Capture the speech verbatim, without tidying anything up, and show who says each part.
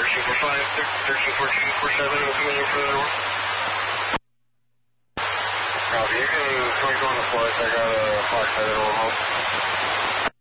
Speaker 1: thirteen four five, thirteen fourteen four seven, coming in for the door. Copy, you can go on the flight. I got a Fox headed on home.